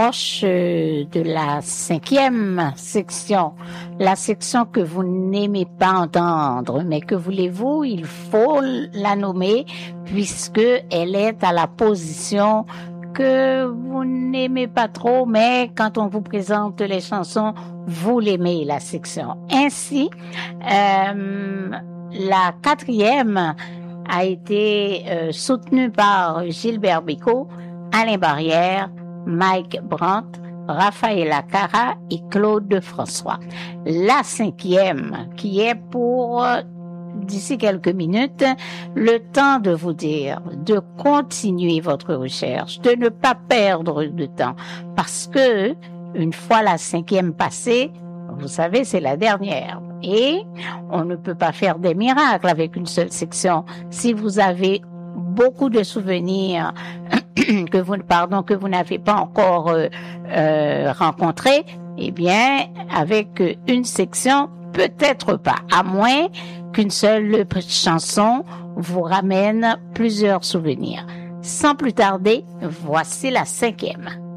approche de la 5e section, la section que vous n'aimez pas entendre, mais que voulez-vous, il faut la nommer puisque elle est à la position que vous n'aimez pas trop, mais quand on vous présente les chansons, vous l'aimez, la section. Ainsi, la 4e a été soutenue par Gilbert Bécaud, Alain Barrière, Mike Brandt, Raphaël Cara et Claude François. La 5e, qui est pour d'ici quelques minutes, le temps de vous dire de continuer votre recherche, de ne pas perdre de temps, parce que une fois la 5e passée, vous savez, c'est la dernière. Et on ne peut pas faire des miracles avec une seule section. Si vous avez beaucoup de souvenirs que vous n'avez pas encore rencontrés, eh bien, avec une section, peut-être pas, à moins qu'une seule chanson vous ramène plusieurs souvenirs. Sans plus tarder, voici la 5e.